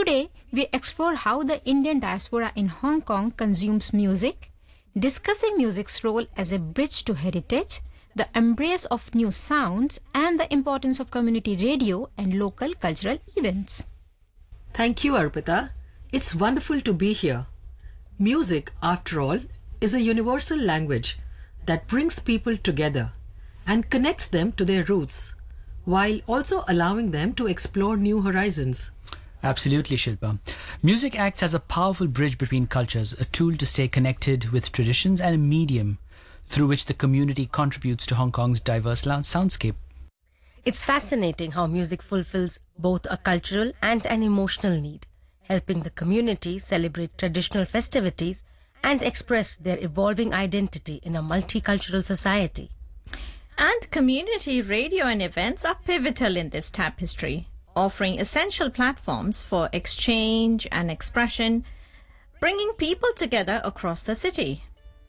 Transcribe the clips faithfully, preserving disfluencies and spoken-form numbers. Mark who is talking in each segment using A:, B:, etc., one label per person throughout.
A: Today, we explore how the Indian diaspora in Hong Kong consumes music, discussing music's role as a bridge to heritage, the embrace of new sounds, and the importance of community radio and local cultural events.
B: Thank you, Arpita. It's wonderful to be here. Music, after all, is a universal language that brings people together and connects them to their roots, while also allowing them to explore new horizons.
C: Absolutely, Shilpa. Music acts as a powerful bridge between cultures, a tool to stay connected with traditions, and a medium through which the community contributes to Hong Kong's diverse soundscape.
D: It's fascinating how music fulfills both a cultural and an emotional need, helping the community celebrate traditional festivities and express their evolving identity in a multicultural society.
E: And community radio and events are pivotal in this tapestry, offering essential platforms for exchange and expression, bringing people together across the city.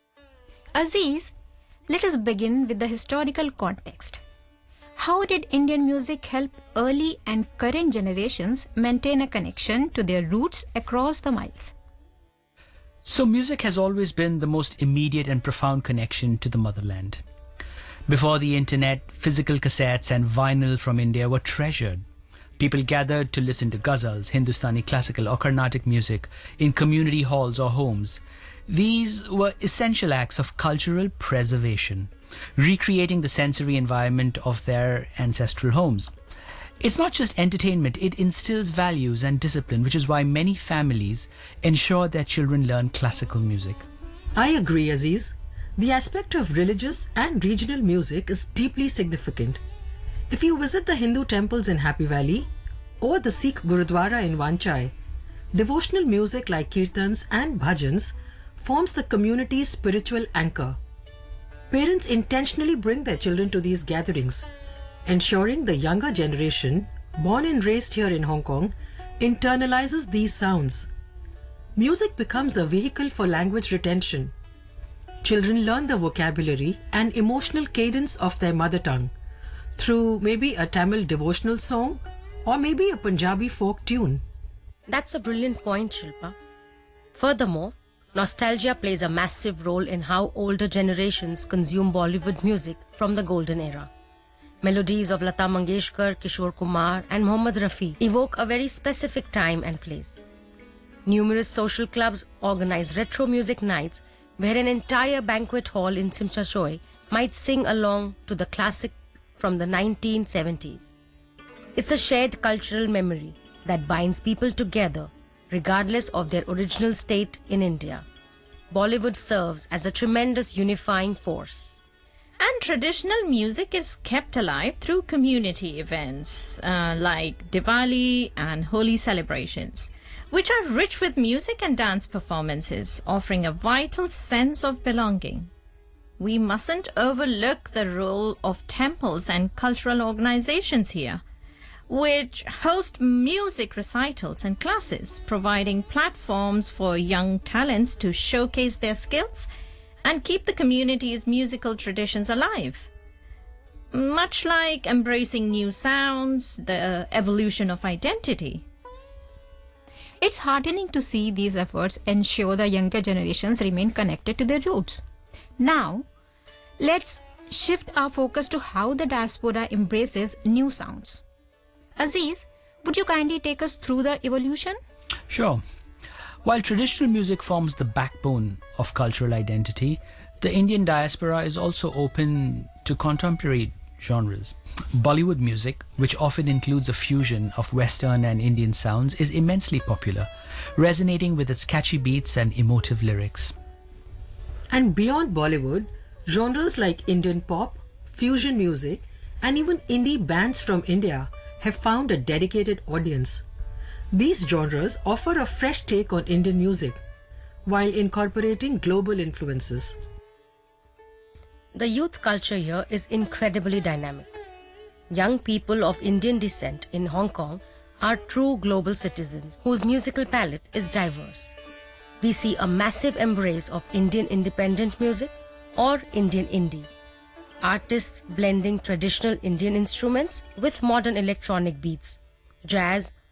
A: Aziz, let us begin with the historical context. How did Indian music help early and current generations maintain a connection to their roots across the miles?
C: So music has always been the most immediate and profound connection to the motherland. Before the internet, physical cassettes and vinyl from India were treasured. People gathered to listen to ghazals, Hindustani classical or Carnatic music in community halls or homes. These were essential acts of cultural preservation, recreating the sensory environment of their ancestral homes. It's not just entertainment, it instills values and discipline, which is why many families ensure their children learn classical music.
B: I agree, Aziz. The aspect of religious and regional music is deeply significant. If you visit the Hindu temples in Happy Valley or the Sikh Gurudwara in Wanchai, devotional music like kirtans and bhajans forms the community's spiritual anchor. Parents intentionally bring their children to these gatherings, ensuring the younger generation, born and raised here in Hong Kong, internalizes these sounds. Music becomes a vehicle for language retention. Children learn the vocabulary and emotional cadence of their mother tongue through maybe a Tamil devotional song or maybe a Punjabi folk tune.
D: That's a brilliant point, Shilpa. Furthermore, nostalgia plays a massive role in how older generations consume Bollywood music from the golden era. Melodies of Lata Mangeshkar, Kishore Kumar and Mohammad Rafi evoke a very specific time and place. Numerous social clubs organize retro music nights where an entire banquet hall in Simchachoy might sing along to the classic from the nineteen seventies. It's a shared cultural memory that binds people together regardless of their original state in India. Bollywood serves as a tremendous unifying force.
E: And traditional music is kept alive through community events uh, like Diwali and Holi celebrations, which are rich with music and dance performances, offering a vital sense of belonging. We mustn't overlook the role of temples and cultural organizations here, which host music recitals and classes, providing platforms for young talents to showcase their skills and keep the community's musical traditions alive. Much like embracing new sounds, the evolution of identity.
A: It's heartening to see these efforts ensure the younger generations remain connected to their roots. Now, let's shift our focus to how the diaspora embraces new sounds. Aziz, would you kindly take us through the evolution?
C: Sure. While traditional music forms the backbone of cultural identity, the Indian diaspora is also open to contemporary genres. Bollywood music, which often includes a fusion of Western and Indian sounds, is immensely popular, resonating with its catchy beats and emotive lyrics.
B: And beyond Bollywood, genres like Indian pop, fusion music, and even indie bands from India have found a dedicated audience. These genres offer a fresh take on Indian music while incorporating global influences.
D: The youth culture here is incredibly dynamic. Young people of Indian descent in Hong Kong are true global citizens whose musical palette is diverse. We see a massive embrace of Indian independent music or Indian indie. Artists blending traditional Indian instruments with modern electronic beats, jazz,